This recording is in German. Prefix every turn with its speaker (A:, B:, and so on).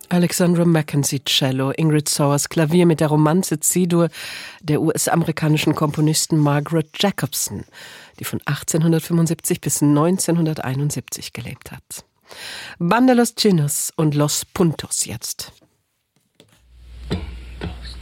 A: Alexandra Mackenzie Cello, Ingrid Sowers Klavier mit der Romanze C-Dur der US-amerikanischen Komponistin Margaret Jacobson, die von 1875 bis 1971 gelebt hat. Banda Los Chinos und Los Puntos jetzt.
B: Dos.